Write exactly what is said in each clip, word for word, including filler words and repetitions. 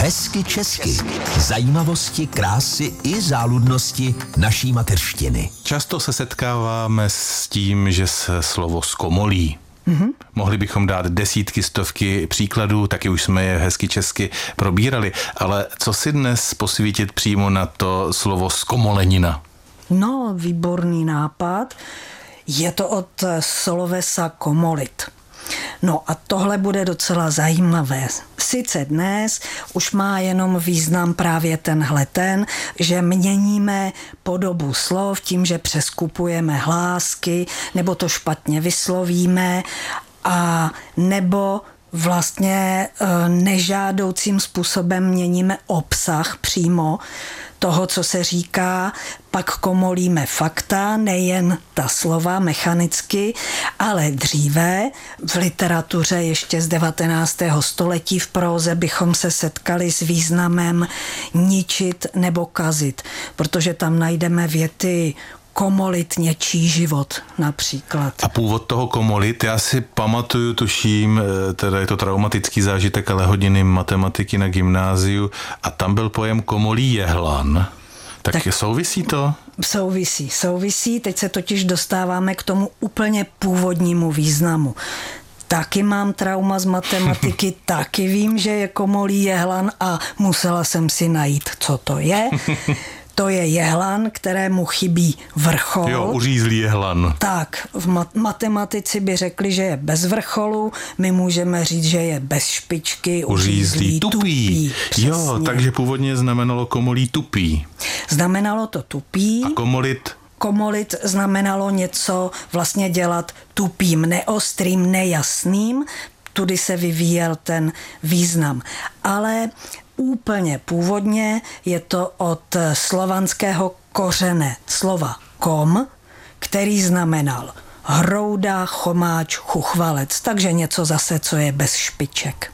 Hezky česky. Zajímavosti, krásy i záludnosti naší mateřštiny. Často se setkáváme s tím, že se slovo zkomolí. Mm-hmm. Mohli bychom dát desítky, stovky příkladů, taky už jsme je hezky česky probírali, ale co si dnes posvítit přímo na to slovo zkomolenina? No, výborný nápad. Je to od slovesa komolit. No a tohle bude docela zajímavé. Sice dnes už má jenom význam právě tenhle ten, že měníme podobu slov tím, že přeskupujeme hlásky, nebo to špatně vyslovíme, a nebo vlastně nežádoucím způsobem měníme obsah přímo toho, co se říká, pak komolíme fakta, nejen ta slova mechanicky, ale dříve v literatuře ještě z devatenáctého století v próze bychom se setkali s významem ničit nebo kazit, protože tam najdeme věty komolit něčí život například. A původ toho komolit, já si pamatuju, tuším, teda je to traumatický zážitek, ale hodiny matematiky na gymnáziu a tam byl pojem komolí jehlan. Tak, tak souvisí to? Souvisí, souvisí. Teď se totiž dostáváme k tomu úplně původnímu významu. Taky mám trauma z matematiky, taky vím, že je komolí jehlan a musela jsem si najít, co to je. To je jehlan, kterému chybí vrchol. Jo, uřízlý jehlan. Tak, v mat- matematici by řekli, že je bez vrcholu, my můžeme říct, že je bez špičky, uřízlý, uřízlý tupý. tupý. Jo, takže původně znamenalo komolí tupý. Znamenalo to tupý. A komolit? Komolit znamenalo něco vlastně dělat tupým, neostrým, nejasným. Tudy se vyvíjel ten význam. Ale úplně původně je to od slovanského kořene slova kom, který znamenal hrouda, chomáč, chuchvalec, takže něco zase, co je bez špiček.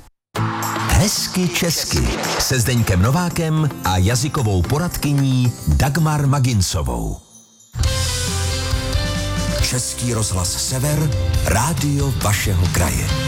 Hezky česky se Zdeňkem Novákem a jazykovou poradkyní Dagmar Maginsovou. Český rozhlas Sever, rádio vašeho kraje.